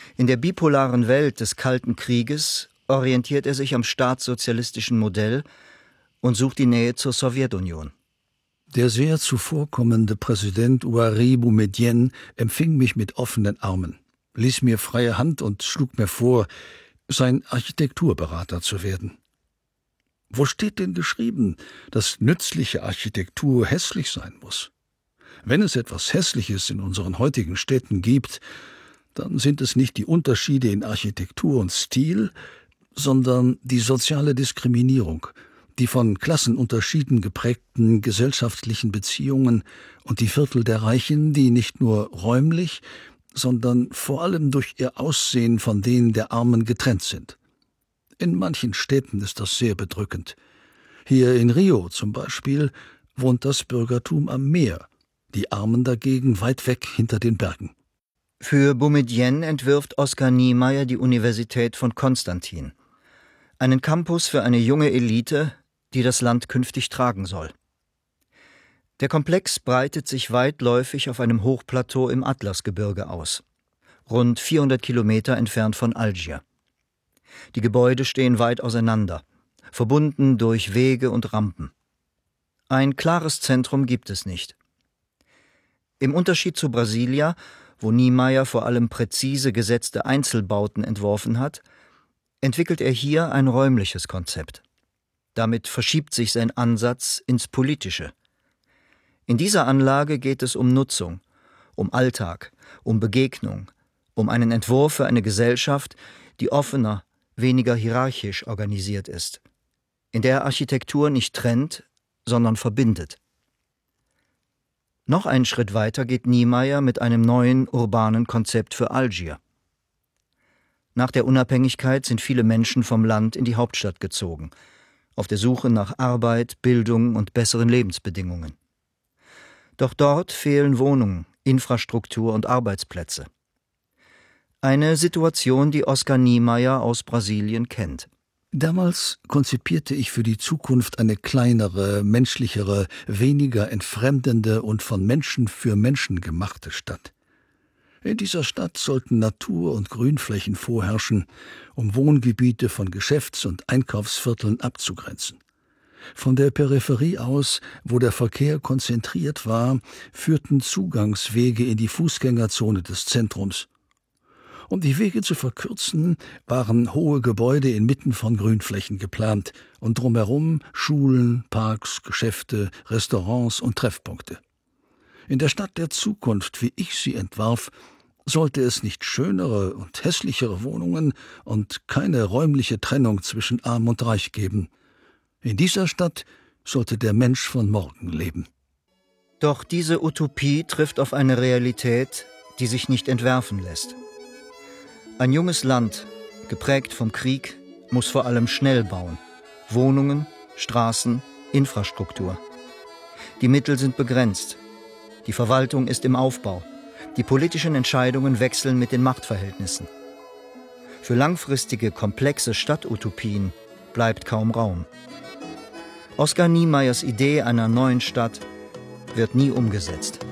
In der bipolaren Welt des Kalten Krieges orientiert er sich am staatssozialistischen Modell und sucht die Nähe zur Sowjetunion. Der sehr zuvorkommende Präsident Houari Boumedienne empfing mich mit offenen Armen, ließ mir freie Hand und schlug mir vor, sein Architekturberater zu werden. Wo steht denn geschrieben, dass nützliche Architektur hässlich sein muss? Wenn es etwas Hässliches in unseren heutigen Städten gibt, dann sind es nicht die Unterschiede in Architektur und Stil, sondern die soziale Diskriminierung, die von Klassenunterschieden geprägten gesellschaftlichen Beziehungen und die Viertel der Reichen, die nicht nur räumlich, sondern vor allem durch ihr Aussehen von denen der Armen getrennt sind. In manchen Städten ist das sehr bedrückend. Hier in Rio zum Beispiel wohnt das Bürgertum am Meer, die Armen dagegen weit weg hinter den Bergen. Für Boumedienne entwirft Oskar Niemeyer die Universität von Konstantin. Einen Campus für eine junge Elite, die das Land künftig tragen soll. Der Komplex breitet sich weitläufig auf einem Hochplateau im Atlasgebirge aus, rund 400 Kilometer entfernt von Algier. Die Gebäude stehen weit auseinander, verbunden durch Wege und Rampen. Ein klares Zentrum gibt es nicht. Im Unterschied zu Brasilia, wo Niemeyer vor allem präzise gesetzte Einzelbauten entworfen hat, entwickelt er hier ein räumliches Konzept. Damit verschiebt sich sein Ansatz ins Politische. In dieser Anlage geht es um Nutzung, um Alltag, um Begegnung, um einen Entwurf für eine Gesellschaft, die offener, weniger hierarchisch organisiert ist, in der Architektur nicht trennt, sondern verbindet. Noch einen Schritt weiter geht Niemeyer mit einem neuen urbanen Konzept für Algier. Nach der Unabhängigkeit sind viele Menschen vom Land in die Hauptstadt gezogen, auf der Suche nach Arbeit, Bildung und besseren Lebensbedingungen. Doch dort fehlen Wohnungen, Infrastruktur und Arbeitsplätze. Eine Situation, die Oskar Niemeyer aus Brasilien kennt. Damals konzipierte ich für die Zukunft eine kleinere, menschlichere, weniger entfremdende und von Menschen für Menschen gemachte Stadt. In dieser Stadt sollten Natur- und Grünflächen vorherrschen, um Wohngebiete von Geschäfts- und Einkaufsvierteln abzugrenzen. Von der Peripherie aus, wo der Verkehr konzentriert war, führten Zugangswege in die Fußgängerzone des Zentrums. Um die Wege zu verkürzen, waren hohe Gebäude inmitten von Grünflächen geplant und drumherum Schulen, Parks, Geschäfte, Restaurants und Treffpunkte. In der Stadt der Zukunft, wie ich sie entwarf, sollte es nicht schönere und hässlichere Wohnungen und keine räumliche Trennung zwischen Arm und Reich geben. In dieser Stadt sollte der Mensch von morgen leben. Doch diese Utopie trifft auf eine Realität, die sich nicht entwerfen lässt. Ein junges Land, geprägt vom Krieg, muss vor allem schnell bauen. Wohnungen, Straßen, Infrastruktur. Die Mittel sind begrenzt. Die Verwaltung ist im Aufbau. Die politischen Entscheidungen wechseln mit den Machtverhältnissen. Für langfristige, komplexe Stadtutopien bleibt kaum Raum. Oskar Niemeyers Idee einer neuen Stadt wird nie umgesetzt.